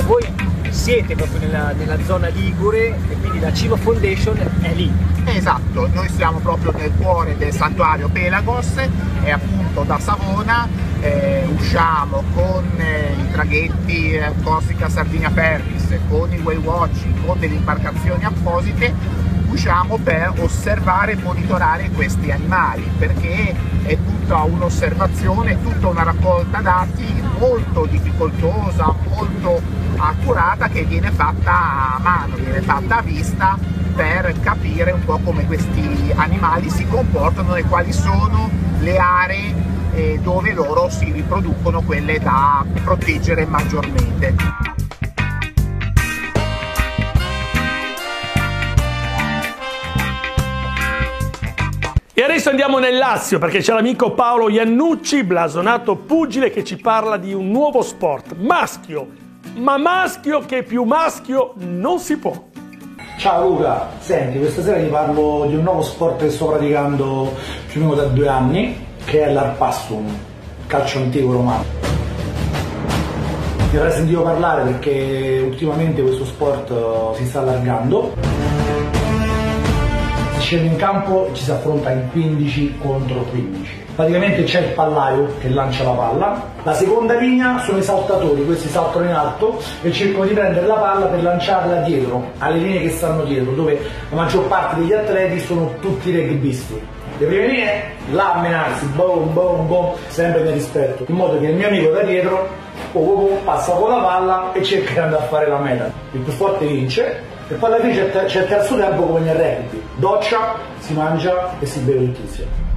voi siete proprio nella zona ligure e quindi la Cima Foundation è lì. Esatto, noi siamo proprio nel cuore del santuario Pelagos e appunto da Savona usciamo con i traghetti Corsica Sardinia Ferris, con il whale watching, con delle imbarcazioni apposite, usciamo per osservare e monitorare questi animali, perché è tutta un'osservazione, tutta una raccolta dati molto difficoltosa, molto accurata, che viene fatta a mano, viene fatta a vista, per capire un po' come questi animali si comportano e quali sono le aree dove loro si riproducono, quelle da proteggere maggiormente. E adesso andiamo nel Lazio, perché c'è l'amico Paolo Iannucci, blasonato pugile, che ci parla di un nuovo sport, maschio, ma maschio che più maschio non si può. Ciao Luca, senti, questa sera ti parlo di un nuovo sport che sto praticando più o meno da 2 anni, che è l'Arpassum, calcio antico romano. Ti avrei sentito parlare perché ultimamente questo sport si sta allargando. Si scende in campo e ci si affronta in 15 contro 15. Praticamente c'è il pallaio che lancia la palla, la seconda linea sono i saltatori, questi saltano in alto e cercano di prendere la palla per lanciarla dietro, alle linee che stanno dietro, dove la maggior parte degli atleti sono tutti rugbisti. Le prime linee, là a menarsi, boom, boom, boom, sempre nel rispetto, in modo che il mio amico da dietro passa con la palla e cerca di andare a fare la meta. Il più forte vince e poi alla fine c'è il terzo tempo come nel rugby, doccia, si mangia e si beve tutti insieme.